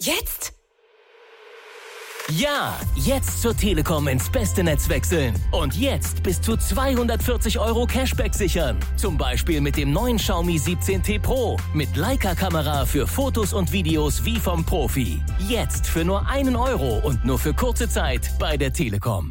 Jetzt? Ja, jetzt zur Telekom ins beste Netz wechseln. Und jetzt bis zu 240 € Cashback sichern. Zum Beispiel mit dem neuen Xiaomi 17T Pro. Mit Leica-Kamera für Fotos und Videos wie vom Profi. Jetzt für nur 1 € und nur für kurze Zeit bei der Telekom.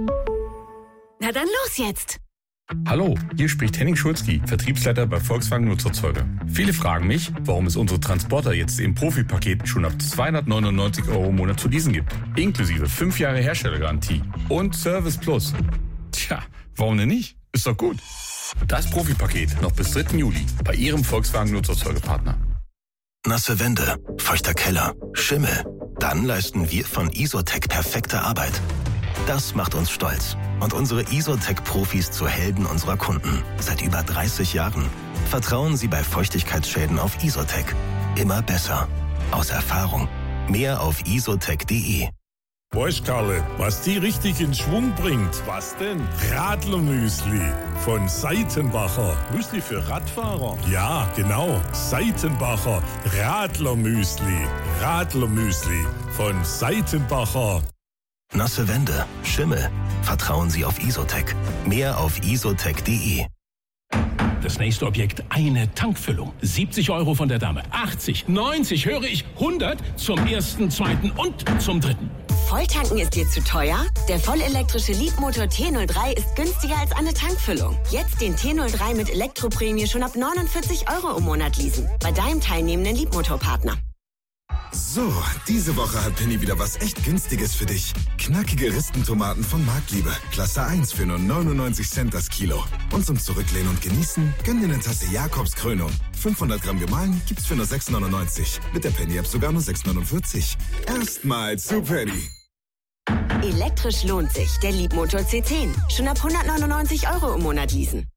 Na dann los jetzt! Hallo, hier spricht Henning Schulzki, Vertriebsleiter bei Volkswagen Nutzerzeuger. Viele fragen mich, warum es unsere Transporter jetzt im Profi-Paket schon ab 299 € im Monat zu leasen gibt. Inklusive 5 Jahre Herstellergarantie und Service Plus. Tja, warum denn nicht? Ist doch gut. Das Profi-Paket noch bis 3. Juli bei Ihrem Volkswagen Nutzerzeugerpartner. Nasse Wände, feuchter Keller, Schimmel. Dann leisten wir von Isotec perfekte Arbeit. Das macht uns stolz und unsere Isotec-Profis zu Helden unserer Kunden. Seit über 30 Jahren. Vertrauen Sie bei Feuchtigkeitsschäden auf Isotec. Immer besser. Aus Erfahrung. Mehr auf isotec.de. Weißt Karle, was die richtig in Schwung bringt? Was denn? Radlermüsli von Seitenbacher. Müsli für Radfahrer? Ja, genau. Seitenbacher Radlermüsli. Radlermüsli von Seitenbacher. Nasse Wände, Schimmel. Vertrauen Sie auf Isotec. Mehr auf isotec.de. Das nächste Objekt, eine Tankfüllung. 70 € von der Dame. 80, 90, höre ich, 100 zum 1., 2. und zum 3. Volltanken ist dir zu teuer? Der vollelektrische Leapmotor T03 ist günstiger als eine Tankfüllung. Jetzt den T03 mit Elektroprämie schon ab 49 € im Monat leasen. Bei deinem teilnehmenden Leapmotor-Partner. So, diese Woche hat Penny wieder was echt Günstiges für dich. Knackige Ristentomaten von Marktliebe. Klasse 1 für nur 99 Cent das Kilo. Und zum Zurücklehnen und Genießen, gönn dir eine Tasse Jakobskrönung. 500 Gramm gemahlen gibt's für nur 6,99. Mit der Penny-App sogar nur 6,49. Erstmal zu Penny. Elektrisch lohnt sich. Der Leapmotor C10. Schon ab 199 € im Monat leasen.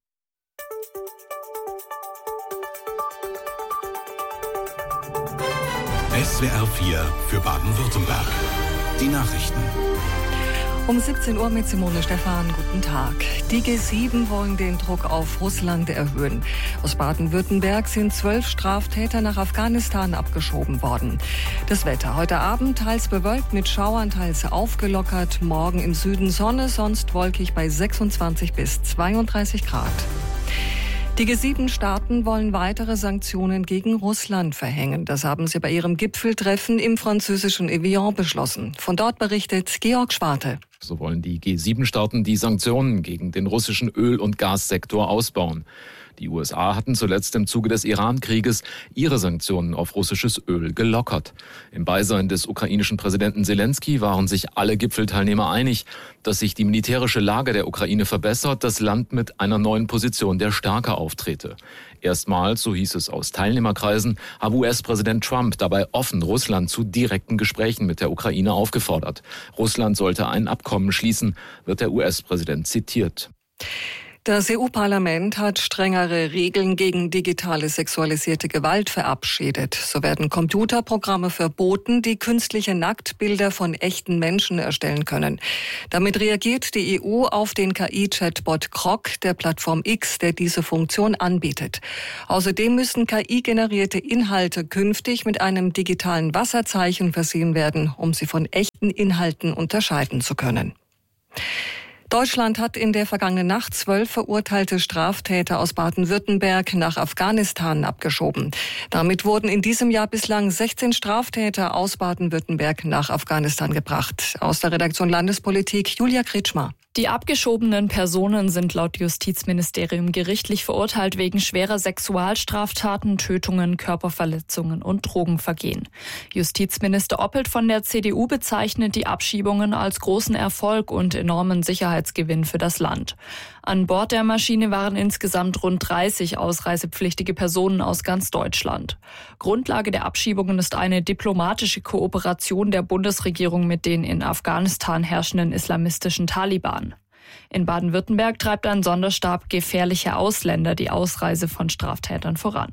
SWR 4 für Baden-Württemberg. Die Nachrichten. Um 17 Uhr mit Simone Stephan. Guten Tag. Die G7 wollen den Druck auf Russland erhöhen. Aus Baden-Württemberg sind 12 Straftäter nach Afghanistan abgeschoben worden. Das Wetter heute Abend teils bewölkt mit Schauern, teils aufgelockert. Morgen im Süden Sonne, sonst wolkig bei 26 bis 32 Grad. Die G7-Staaten wollen weitere Sanktionen gegen Russland verhängen. Das haben sie bei ihrem Gipfeltreffen im französischen Evian beschlossen. Von dort berichtet Georg Schwarte. So wollen die G7-Staaten die Sanktionen gegen den russischen Öl- und Gassektor ausbauen. Die USA hatten zuletzt im Zuge des Iran-Krieges ihre Sanktionen auf russisches Öl gelockert. Im Beisein des ukrainischen Präsidenten Selenskyj waren sich alle Gipfelteilnehmer einig, dass sich die militärische Lage der Ukraine verbessert, das Land mit einer neuen Position der Stärke auftrete. Erstmals, so hieß es aus Teilnehmerkreisen, habe US-Präsident Trump dabei offen Russland zu direkten Gesprächen mit der Ukraine aufgefordert. Russland sollte ein Abkommen schließen, wird der US-Präsident zitiert. Das EU-Parlament hat strengere Regeln gegen digitale sexualisierte Gewalt verabschiedet. So werden Computerprogramme verboten, die künstliche Nacktbilder von echten Menschen erstellen können. Damit reagiert die EU auf den KI-Chatbot Grok der Plattform X, der diese Funktion anbietet. Außerdem müssen KI-generierte Inhalte künftig mit einem digitalen Wasserzeichen versehen werden, um sie von echten Inhalten unterscheiden zu können. Deutschland hat in der vergangenen Nacht 12 verurteilte Straftäter aus Baden-Württemberg nach Afghanistan abgeschoben. Damit wurden in diesem Jahr bislang 16 Straftäter aus Baden-Württemberg nach Afghanistan gebracht. Aus der Redaktion Landespolitik Julia Kretschmer. Die abgeschobenen Personen sind laut Justizministerium gerichtlich verurteilt wegen schwerer Sexualstraftaten, Tötungen, Körperverletzungen und Drogenvergehen. Justizminister Oppelt von der CDU bezeichnet die Abschiebungen als großen Erfolg und enormen Sicherheitsgewinn für das Land. An Bord der Maschine waren insgesamt rund 30 ausreisepflichtige Personen aus ganz Deutschland. Grundlage der Abschiebungen ist eine diplomatische Kooperation der Bundesregierung mit den in Afghanistan herrschenden islamistischen Taliban. In Baden-Württemberg treibt ein Sonderstab gefährliche Ausländer die Ausreise von Straftätern voran.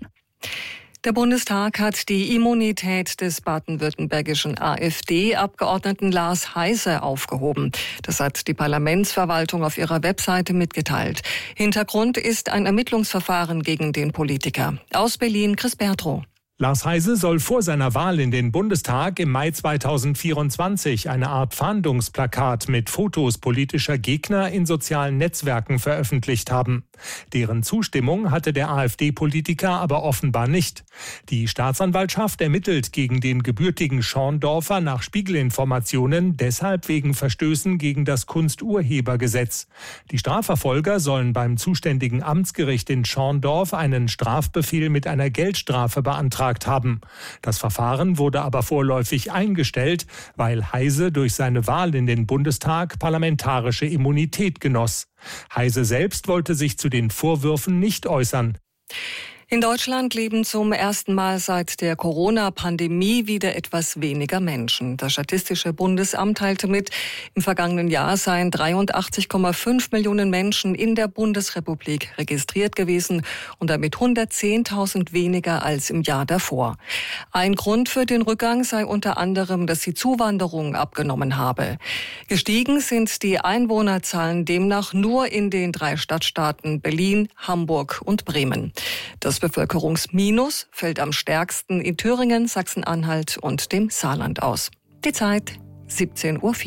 Der Bundestag hat die Immunität des baden-württembergischen AfD-Abgeordneten Lars Heißer aufgehoben. Das hat die Parlamentsverwaltung auf ihrer Webseite mitgeteilt. Hintergrund ist ein Ermittlungsverfahren gegen den Politiker. Aus Berlin, Chris Bertrow. Lars Heise soll vor seiner Wahl in den Bundestag im Mai 2024 eine Art Fahndungsplakat mit Fotos politischer Gegner in sozialen Netzwerken veröffentlicht haben. Deren Zustimmung hatte der AfD-Politiker aber offenbar nicht. Die Staatsanwaltschaft ermittelt gegen den gebürtigen Schorndorfer nach Spiegelinformationen deshalb wegen Verstößen gegen das Kunsturhebergesetz. Die Strafverfolger sollen beim zuständigen Amtsgericht in Schorndorf einen Strafbefehl mit einer Geldstrafe beantragen haben. Das Verfahren wurde aber vorläufig eingestellt, weil Heise durch seine Wahl in den Bundestag parlamentarische Immunität genoss. Heise selbst wollte sich zu den Vorwürfen nicht äußern. In Deutschland leben zum ersten Mal seit der Corona-Pandemie wieder etwas weniger Menschen. Das Statistische Bundesamt teilte mit, im vergangenen Jahr seien 83,5 Millionen Menschen in der Bundesrepublik registriert gewesen und damit 110.000 weniger als im Jahr davor. Ein Grund für den Rückgang sei unter anderem, dass die Zuwanderung abgenommen habe. Gestiegen sind die Einwohnerzahlen demnach nur in den 3 Stadtstaaten Berlin, Hamburg und Bremen. Das Bevölkerungsminus fällt am stärksten in Thüringen, Sachsen-Anhalt und dem Saarland aus. Die Zeit 17:04 Uhr.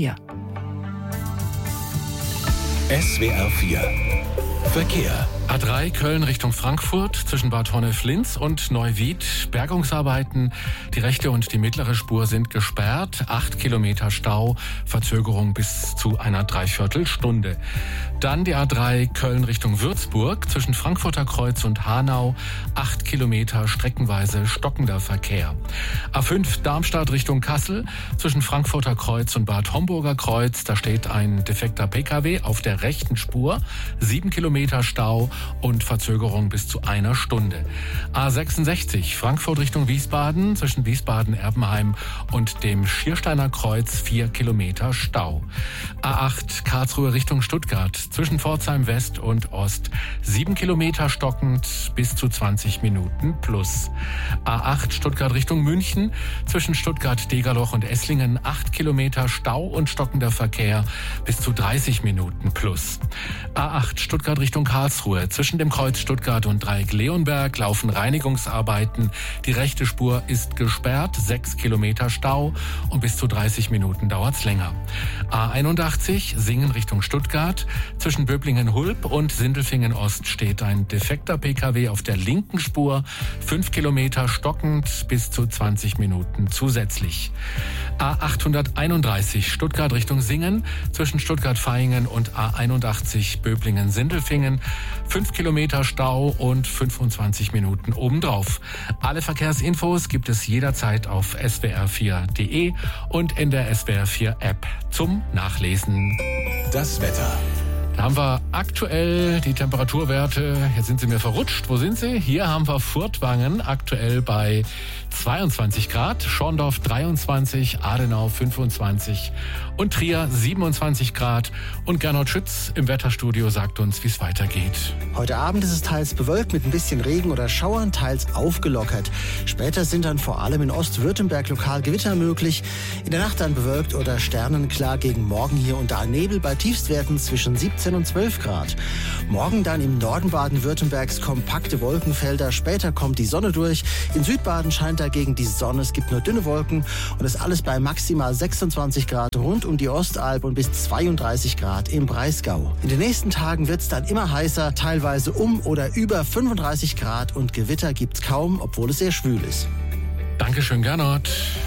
SWR 4 Verkehr. A3 Köln Richtung Frankfurt zwischen Bad Honnef-Linz und Neuwied. Bergungsarbeiten. Die rechte und die mittlere Spur sind gesperrt. 8 Kilometer Stau. Verzögerung bis zu einer Dreiviertelstunde. Dann die A3 Köln Richtung Würzburg zwischen Frankfurter Kreuz und Hanau. 8 Kilometer streckenweise stockender Verkehr. A5 Darmstadt Richtung Kassel zwischen Frankfurter Kreuz und Bad Homburger Kreuz. Da steht ein defekter Pkw auf der rechten Spur. 7 Kilometer Stau und Verzögerung bis zu einer Stunde. A66 Frankfurt Richtung Wiesbaden zwischen Wiesbaden-Erbenheim und dem Schiersteiner Kreuz 4 Kilometer Stau. A8 Karlsruhe Richtung Stuttgart zwischen Pforzheim West und Ost 7 Kilometer stockend bis zu 20 Minuten plus. A8 Stuttgart Richtung München zwischen Stuttgart-Degerloch und Esslingen 8 Kilometer Stau und stockender Verkehr bis zu 30 Minuten plus. A8 Stuttgart Richtung Karlsruhe. Zwischen dem Kreuz Stuttgart und Dreieck Leonberg laufen Reinigungsarbeiten. Die rechte Spur ist gesperrt, 6 Kilometer Stau und bis zu 30 Minuten dauert's länger. A81 Singen Richtung Stuttgart. Zwischen Böblingen-Hulb und Sindelfingen-Ost steht ein defekter Pkw auf der linken Spur. 5 Kilometer stockend bis zu 20 Minuten zusätzlich. A831 Stuttgart Richtung Singen. Zwischen Stuttgart-Vaihingen und A81 Böblingen-Sindelfingen. 5 Kilometer Stau und 25 Minuten obendrauf. Alle Verkehrsinfos gibt es jederzeit auf swr4.de und in der SWR4-App zum Nachlesen. Das Wetter. Da haben wir aktuell die Temperaturwerte, jetzt sind sie mir verrutscht, wo sind sie? Hier haben wir Furtwangen aktuell bei 22 Grad, Schorndorf 23, Adenau 25 und Trier 27 Grad. Und Gernot Schütz im Wetterstudio sagt uns, wie es weitergeht. Heute Abend ist es teils bewölkt mit ein bisschen Regen oder Schauern, teils aufgelockert. Später sind dann vor allem in Ostwürttemberg lokal Gewitter möglich. In der Nacht dann bewölkt oder sternenklar, gegen Morgen hier und da Nebel bei Tiefstwerten zwischen 17 und 12 Grad. Morgen dann im Norden Baden-Württembergs kompakte Wolkenfelder. Später kommt die Sonne durch. In Südbaden scheint dagegen die Sonne. Es gibt nur dünne Wolken und das alles bei maximal 26 Grad rund um die Ostalb und bis 32 Grad im Breisgau. In den nächsten Tagen wird es dann immer heißer, teilweise um oder über 35 Grad und Gewitter gibt's kaum, obwohl es sehr schwül ist. Dankeschön, Gernot.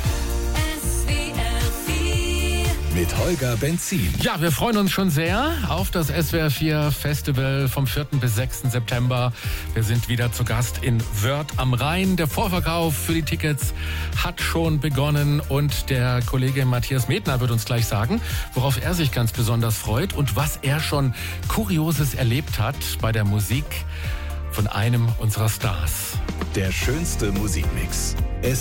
Mit Holger Benzin. Ja, wir freuen uns schon sehr auf das SWR4 Festival vom 4. bis 6. September. Wir sind wieder zu Gast in Wörth am Rhein. Der Vorverkauf für die Tickets hat schon begonnen und der Kollege Matthias Medner wird uns gleich sagen, worauf er sich ganz besonders freut und was er schon Kurioses erlebt hat bei der Musik von einem unserer Stars. Der schönste Musikmix.